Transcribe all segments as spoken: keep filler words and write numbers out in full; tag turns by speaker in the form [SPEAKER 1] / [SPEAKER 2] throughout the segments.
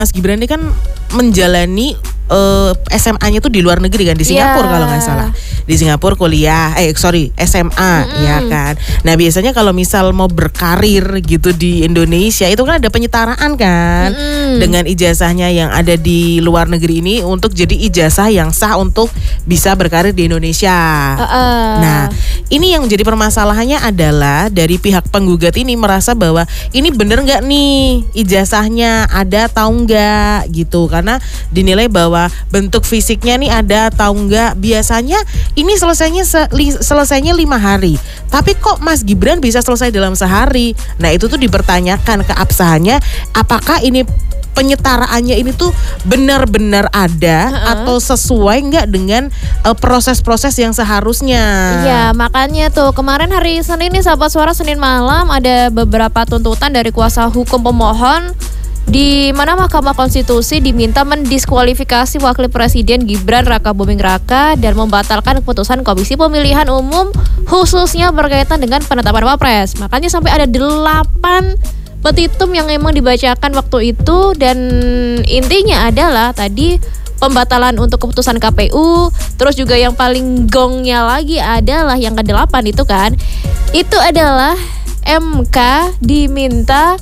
[SPEAKER 1] Mas Gibran ini kan menjalani uh, S M A-nya tuh di luar negeri kan, di Singapura yeah. kalau nggak salah. Di Singapura kuliah, eh sorry S M A mm-hmm. ya kan. Nah biasanya kalau misal mau berkarir gitu di Indonesia itu kan ada penyetaraan kan mm-hmm. dengan ijazahnya yang ada di luar negeri ini untuk jadi ijazah yang sah untuk bisa berkarir di Indonesia. Uh-uh. Nah ini yang menjadi permasalahannya adalah dari pihak penggugat ini merasa bahwa ini bener nggak nih ijazahnya ada atau enggak gitu, karena dinilai bahwa bentuk fisiknya nih ada atau enggak. Biasanya ini selesainya se- li- selesainya lima hari, tapi kok Mas Gibran bisa selesai dalam sehari. Nah itu tuh dipertanyakan keabsahannya, apakah ini penyetaraannya ini tuh benar-benar ada uh-uh. atau sesuai nggak dengan uh, proses-proses yang seharusnya.
[SPEAKER 2] Iya, makanya tuh kemarin hari Senin nih Sahabat Suara, Senin malam ada beberapa tuntutan dari kuasa hukum pemohon di mana Mahkamah Konstitusi diminta mendiskualifikasi Wakil Presiden Gibran Rakabuming Raka dan membatalkan keputusan Komisi Pemilihan Umum khususnya berkaitan dengan penetapan Wapres. Makanya sampai ada delapan petitum yang emang dibacakan waktu itu, dan intinya adalah tadi pembatalan untuk keputusan K P U. Terus juga yang paling gongnya lagi adalah yang kedelapan itu kan, itu adalah M K diminta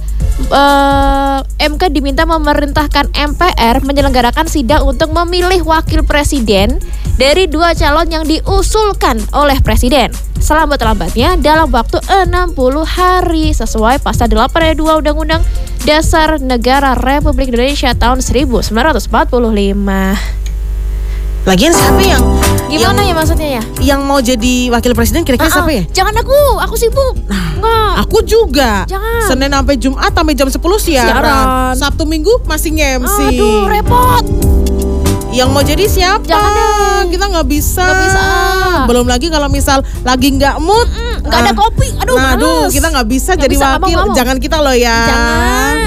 [SPEAKER 2] uh, M K diminta memerintahkan M P R menyelenggarakan sidang untuk memilih wakil presiden dari dua calon yang diusulkan oleh presiden selambat-lambatnya dalam waktu enam puluh hari sesuai pasal delapan ayat dua Undang-Undang Dasar Negara Republik Indonesia tahun seribu sembilan ratus empat puluh lima.
[SPEAKER 1] Lagian siapa yang
[SPEAKER 2] gimana
[SPEAKER 1] yang,
[SPEAKER 2] ya maksudnya ya?
[SPEAKER 1] Yang mau jadi wakil presiden kira-kira uh-uh. siapa ya?
[SPEAKER 2] Jangan aku, aku sibuk.
[SPEAKER 1] Nah,
[SPEAKER 2] Nggak.
[SPEAKER 1] Aku juga.
[SPEAKER 2] Jangan.
[SPEAKER 1] Senin sampai Jumat sampai jam sepuluh siaran. siaran. Sabtu Minggu masih nge-M C.
[SPEAKER 2] Aduh, repot.
[SPEAKER 1] Yang mau jadi siapa?
[SPEAKER 2] Jangan deh.
[SPEAKER 1] Kita nggak bisa.
[SPEAKER 2] Nggak bisa.
[SPEAKER 1] Belum lagi kalau misal lagi nggak mood,
[SPEAKER 2] nggak ada kopi. Aduh,
[SPEAKER 1] nah, aduh, kita nggak bisa
[SPEAKER 2] gak
[SPEAKER 1] jadi
[SPEAKER 2] bisa,
[SPEAKER 1] wakil.
[SPEAKER 2] ngomong, ngomong.
[SPEAKER 1] Jangan kita loh ya.
[SPEAKER 2] Jangan.